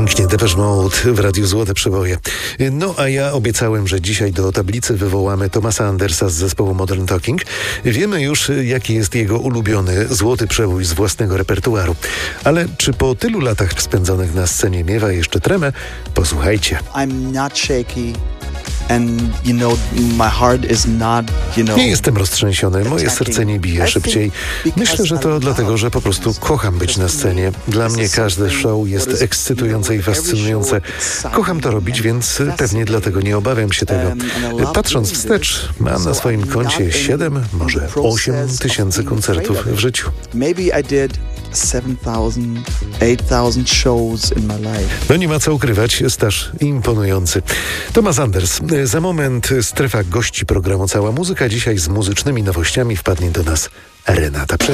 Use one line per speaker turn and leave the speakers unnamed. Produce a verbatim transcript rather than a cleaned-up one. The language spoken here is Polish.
Pięknie, Depeche Mode w Radiu Złote Przeboje. No a ja obiecałem, że dzisiaj do tablicy wywołamy Thomasa Andersa z zespołu Modern Talking. Wiemy już, jaki jest jego ulubiony złoty przebój z własnego repertuaru. Ale czy po tylu latach spędzonych na scenie miewa jeszcze tremę? Posłuchajcie.
I'm not shaky. And, you know, my heart is not, you know,
nie jestem roztrzęsiony, moje serce nie bije szybciej. Myślę, że to dlatego, że po prostu kocham być na scenie. Dla mnie każde show jest ekscytujące i fascynujące. Kocham to robić, więc pewnie dlatego nie obawiam się tego. Patrząc wstecz, mam na swoim koncie siedem, może osiem tysięcy koncertów w życiu.
seven thousand, eight thousand shows in my life.
No nie ma co ukrywać, staż imponujący. Thomas Anders. Za moment strefa gości programu Cała Muzyka. Dzisiaj z muzycznymi nowościami wpadnie do nas Renata Prześ.